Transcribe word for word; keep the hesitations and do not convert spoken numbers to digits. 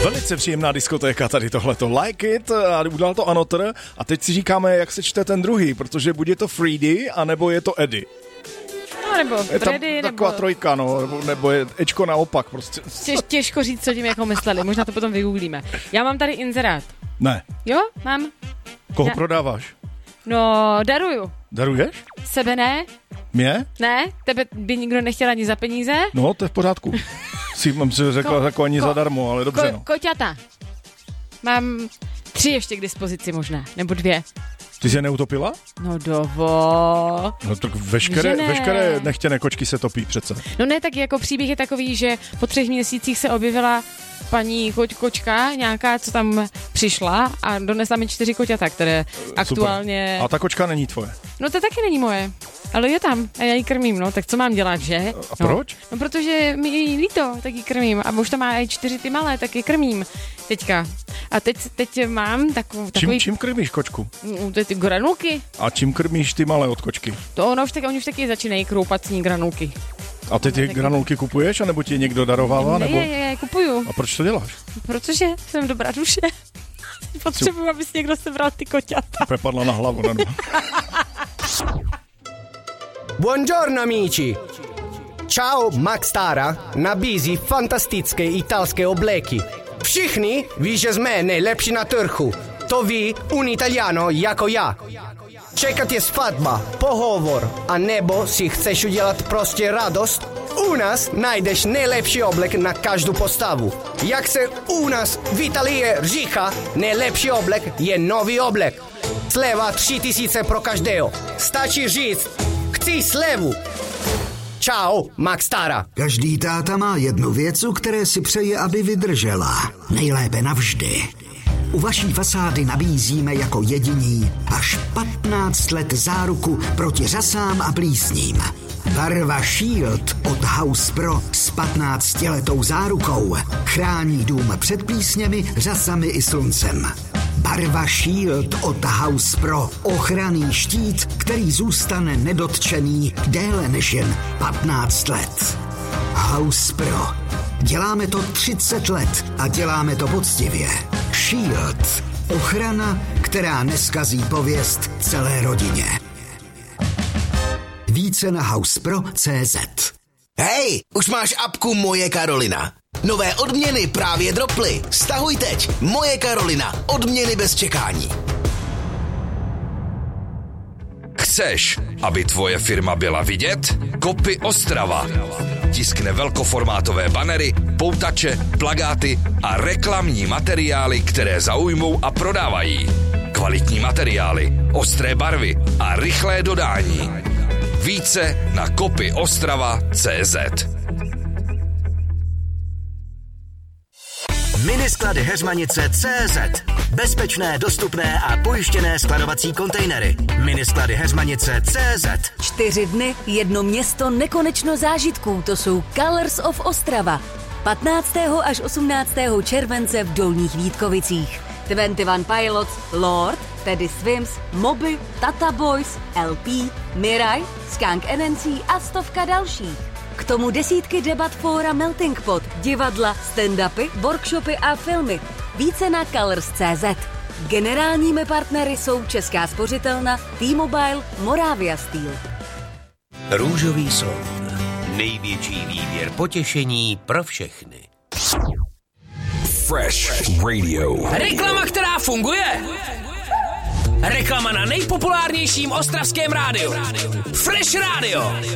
Velice příjemná diskotéka tady tohleto. Like it, a udělal to Another a teď si říkáme, jak se čte ten druhý, protože buď je to Freedy, anebo je to Eddie. No, nebo je tam Freddy, taková nebo... trojka, no, nebo, nebo je Ečko naopak. Prostě. Těž, těžko říct, co tím jako mysleli, možná to potom vygooglíme. Já mám tady inzerát. Ne. Jo, mám. Koho Já... prodáváš? No, daruju. Daruješ? Sebe ne. Mě? Ne, tebe by nikdo nechtěl ani za peníze. No, to je v pořádku. Si mám si řekla ko, jako ani ko, zadarmo, ale dobře, ko, no. Koťata. Mám tři ještě k dispozici možná, nebo dvě. Ty jsi je neutopila? No dovo. No tak veškeré, ne. veškeré nechtěné kočky se topí přece. No ne, tak jako příběh je takový, že po třech měsících se objevila paní koč, kočka nějaká, co tam přišla a donesla mi čtyři koťata, které aktuálně... Super. A ta kočka není tvoje? No to taky není moje, ale je tam a já ji krmím, no, tak co mám dělat, že? A no. proč? No protože mi je jí líto, tak ji krmím a už tam má i čtyři ty malé, tak ji krmím teďka. A teď, teď mám takovou... Čím, čím krmíš kočku? No, to je ty granulky. A čím krmíš ty malé od kočky? To ono už tak, oni už taky začínají kroupat s ní granulky. A ty ty granulky kupuješ, anebo ti je někdo darovává? Ne, nebo... je, je, kupuju. A proč to děláš? Protože jsem dobrá duše. Potřebuji, aby si někdo sebral ty koťata. Pepadla na hlavu. Na Buongiorno amici. Ciao, Max Tara nabízí fantastické italské obleky. Všichni ví, že jsme nejlepší na trhu. To ví un Italiano jako já. Čekat je svatba, pohovor, a nebo si chceš udělat prostě radost? U nás najdeš nejlepší oblek na každou postavu. Jak se u nás v Italii říká, nejlepší oblek je nový oblek. Sleva tři tisíce pro každého. Stačí říct, chci slevu. Čau, Max Tara. Každý táta má jednu věc, u které si přeje, aby vydržela. Nejlépe navždy. U vaší fasády nabízíme jako jediní až patnáct let záruku proti řasám a plísním. Barva Shield od House Pro s patnáctiletou zárukou chrání dům před plísněmi, řasami i sluncem. Barva Shield od House Pro. Ochranný štít, který zůstane nedotčený déle než jen patnáct let. House Pro. Děláme to třicet let a děláme to poctivě. Shield. Ochrana, která neskazí pověst celé rodině. Více na housepro tečka cé zet. Hej, už máš apku Moje Karolina. Nové odměny právě droply. Stahuj teď. Moje Karolina. Odměny bez čekání. Chceš, aby tvoje firma byla vidět? Kopy Ostrava. Tiskne velkoformátové banery, poutače, plakáty a reklamní materiály, které zaujmou a prodávají. Kvalitní materiály, ostré barvy a rychlé dodání. Více na kopy ostrava tečka cé zet. Minisklady Heřmanice tečka cé zet. Bezpečné, dostupné a pojištěné skladovací kontejnery. Minisklady Heřmanice tečka cé zet. Čtyři dny, jedno město, nekonečno zážitků. To jsou Colors of Ostrava. patnáctého až osmnáctého července v Dolních Vítkovicích. dvacet jedna Pilots, Lord, Teddy Swims, Moby, Tata Boys, el pé, Mirai, Skunk N N C a stovka dalších. K tomu desítky debat fóra Melting Pot, divadla, stand-upy, workshopy a filmy. Více na Colors tečka cé zet. Generálními partnery jsou Česká spořitelna, T-Mobile, Moravia Steel. Růžový slon. Největší výběr potěšení pro všechny. Fresh Radio. Reklama, která funguje. Reklama na nejpopulárnějším ostravském rádiu. Fresh Radio.